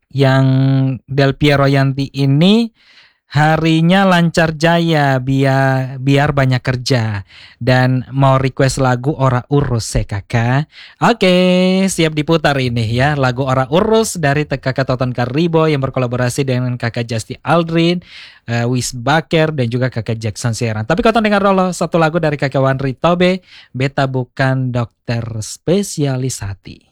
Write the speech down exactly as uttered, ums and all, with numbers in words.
yang Del Piero Yanti ini harinya lancar jaya biar biar banyak kerja dan mau request lagu Ora Urus ya kakak. Oke, siap diputar ini ya lagu Ora Urus dari kakak Toton Karibo yang berkolaborasi dengan kakak Justi Aldrin, uh, Wis Baker dan juga kakak Jackson Sierra. Tapi kau dengar dulu satu lagu dari kakak Wanri Tobe, Beta Bukan Dokter Spesialis Hati.